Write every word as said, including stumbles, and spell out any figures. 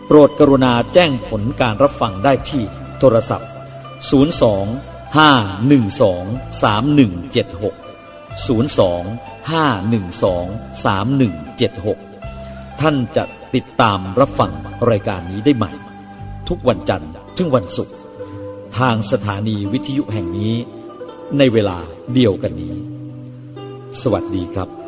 โปรดกรุณาแจ้งผลการรับฟังได้ที่โทรศัพท์ศูนย์ สอง ห้า หนึ่ง สอง สาม หนึ่ง เจ็ด หก ศูนย์ สอง ห้า หนึ่ง สอง สาม หนึ่ง เจ็ด หกท่านจะติดตามรับฟังรายการนี้ได้ใหม่ทุกวันจันทร์ถึงวันศุกร์ทางสถานีวิทยุแห่งนี้ในเวลาเดียวกันนี้สวัสดีครับ